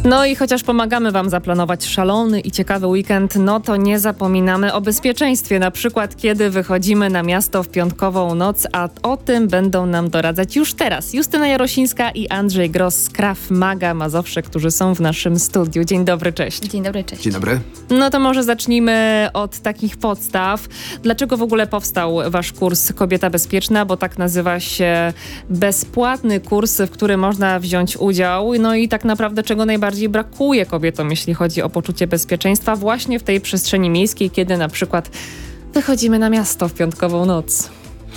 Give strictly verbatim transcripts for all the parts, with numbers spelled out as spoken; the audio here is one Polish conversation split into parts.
No i chociaż pomagamy Wam zaplanować szalony i ciekawy weekend, no to nie zapominamy o bezpieczeństwie. Na przykład kiedy wychodzimy na miasto w piątkową noc, a o tym będą nam doradzać już teraz Justyna Jarosińska i Andrzej Gross z Krav Maga Mazowsze, którzy są w naszym studiu. Dzień dobry, cześć. Dzień dobry, cześć. Dzień dobry. No to może zacznijmy od takich podstaw. Dlaczego w ogóle powstał Wasz kurs Kobieta Bezpieczna? Bo tak nazywa się bezpłatny kurs, w którym można wziąć udział. No i tak naprawdę czego najbardziej brakuje kobietom, jeśli chodzi o poczucie bezpieczeństwa właśnie w tej przestrzeni miejskiej, kiedy na przykład wychodzimy na miasto w piątkową noc.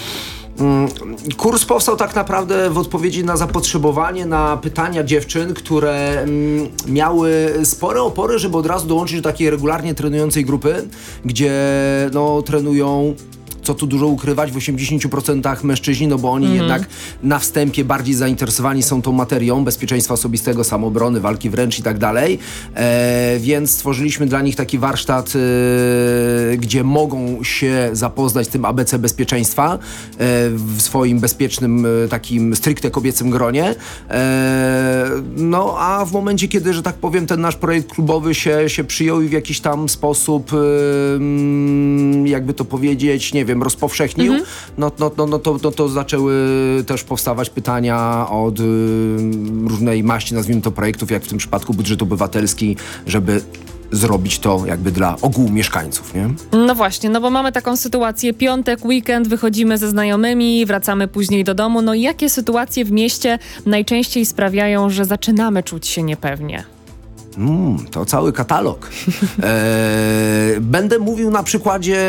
Kurs powstał tak naprawdę w odpowiedzi na zapotrzebowanie, na pytania dziewczyn, które mm, miały spore opory, żeby od razu dołączyć do takiej regularnie trenującej grupy, gdzie no, trenują, co tu dużo ukrywać, w osiemdziesięciu procentach mężczyźni, no bo oni mm. jednak na wstępie bardziej zainteresowani są tą materią bezpieczeństwa osobistego, samoobrony, walki wręcz i tak dalej. E, więc stworzyliśmy dla nich taki warsztat, e, gdzie mogą się zapoznać z tym A B C bezpieczeństwa e, w swoim bezpiecznym, e, takim stricte kobiecym gronie. E, no a w momencie, kiedy, że tak powiem, ten nasz projekt klubowy się, się przyjął i w jakiś tam sposób, e, jakby to powiedzieć, nie wiem, rozpowszechnił, mm-hmm. no, no, no, no, to, no to zaczęły też powstawać pytania od y, różnej maści, nazwijmy to, projektów, jak w tym przypadku budżet obywatelski, żeby zrobić to jakby dla ogółu mieszkańców, nie? No właśnie, no bo mamy taką sytuację, piątek, weekend, wychodzimy ze znajomymi, wracamy później do domu. No i jakie sytuacje w mieście najczęściej sprawiają, że zaczynamy czuć się niepewnie? Mm, to cały katalog. E, będę mówił na przykładzie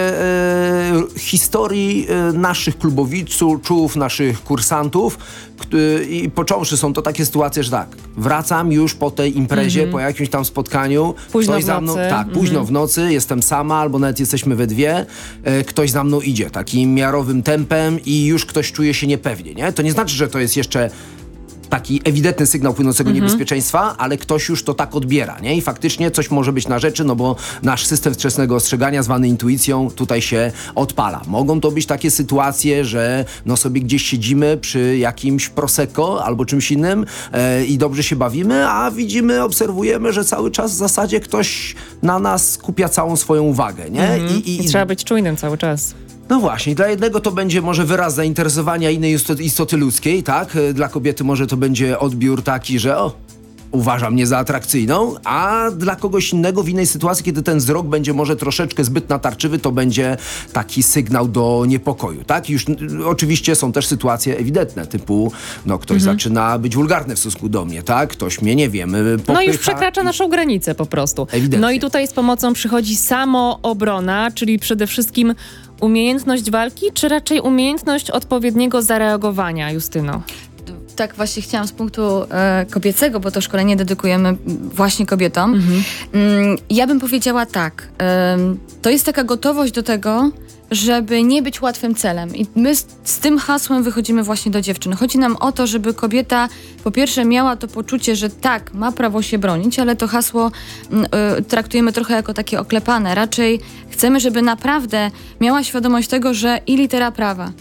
e, historii e, naszych klubowiczów, naszych kursantów który, i począwszy są to takie sytuacje, że tak, wracam już po tej imprezie, mm-hmm. po jakimś tam spotkaniu. Późno ktoś w za mną, nocy. Tak, mm-hmm. późno w nocy, jestem sama albo nawet jesteśmy we dwie, e, ktoś za mną idzie takim miarowym tempem i już ktoś czuje się niepewnie, nie? To nie znaczy, że to jest jeszcze taki ewidentny sygnał płynącego mm-hmm. niebezpieczeństwa, ale ktoś już to tak odbiera, nie? I faktycznie coś może być na rzeczy, no bo nasz system wczesnego ostrzegania, zwany intuicją, tutaj się odpala. Mogą to być takie sytuacje, że no sobie gdzieś siedzimy przy jakimś prosecco albo czymś innym e, i dobrze się bawimy, a widzimy, obserwujemy, że cały czas w zasadzie ktoś na nas skupia całą swoją uwagę, nie? Mm-hmm. I, i, I trzeba być czujnym cały czas. No właśnie, dla jednego to będzie może wyraz zainteresowania innej istoty ludzkiej, tak? Dla kobiety może to będzie odbiór taki, że o, uważa mnie za atrakcyjną, a dla kogoś innego w innej sytuacji, kiedy ten wzrok będzie może troszeczkę zbyt natarczywy, to będzie taki sygnał do niepokoju, tak? Już n- oczywiście są też sytuacje ewidentne, typu no ktoś mhm. zaczyna być wulgarny w stosunku do mnie, tak? Ktoś mnie, nie wiem, popycha. No już przekracza naszą granicę po prostu. Ewidentnie. No i tutaj z pomocą przychodzi samoobrona, czyli przede wszystkim umiejętność walki, czy raczej umiejętność odpowiedniego zareagowania, Justyno? Tak właśnie chciałam z punktu e, kobiecego, bo to szkolenie dedykujemy właśnie kobietom. Mhm. Mm, ja bym powiedziała tak, e, to jest taka gotowość do tego, żeby nie być łatwym celem. I my z, z tym hasłem wychodzimy właśnie do dziewczyn. Chodzi nam o to, żeby kobieta po pierwsze miała to poczucie, że tak, ma prawo się bronić, ale to hasło y, traktujemy trochę jako takie oklepane. Raczej chcemy, żeby naprawdę miała świadomość tego, że i litera prawa,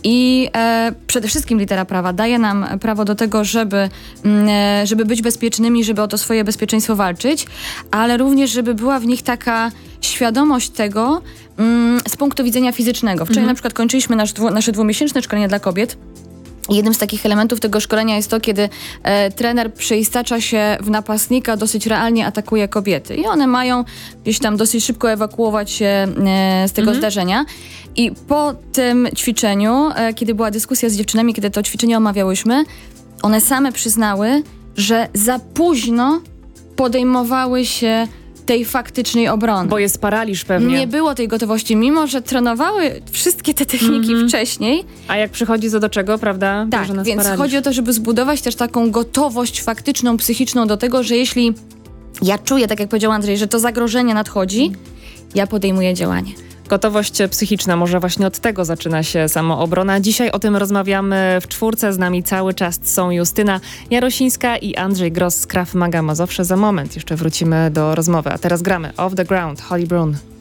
i e, przede wszystkim litera prawa daje nam prawo do tego, żeby, e, żeby być bezpiecznymi, żeby o to swoje bezpieczeństwo walczyć, ale również, żeby była w nich taka świadomość tego mm, z punktu widzenia fizycznego. Wczoraj mhm. na przykład kończyliśmy nasz dwu, nasze dwumiesięczne szkolenie dla kobiet. Jednym z takich elementów tego szkolenia jest to, kiedy e, trener przeistacza się w napastnika, dosyć realnie atakuje kobiety. I one mają gdzieś tam dosyć szybko ewakuować się e, z tego mhm. zdarzenia. I po tym ćwiczeniu, e, kiedy była dyskusja z dziewczynami, kiedy to ćwiczenie omawiałyśmy, one same przyznały, że za późno podejmowały się tej faktycznej obrony. Bo jest paraliż pewnie. Nie było tej gotowości, mimo że trenowały wszystkie te techniki mm-hmm. wcześniej. A jak przychodzi co do czego, prawda? Tak, nas więc paraliż. chodzi o to, żeby zbudować też taką gotowość faktyczną, psychiczną do tego, że jeśli ja czuję, tak jak powiedział Andrzej, że to zagrożenie nadchodzi, ja podejmuję działanie. Gotowość psychiczna, może właśnie od tego zaczyna się samoobrona. Dzisiaj o tym rozmawiamy w czwórce. Z nami cały czas są Justyna Jarosińska i Andrzej Gross z Krav Maga Mazowsze. Za moment jeszcze wrócimy do rozmowy. A teraz gramy Off the Ground, Holly Brown.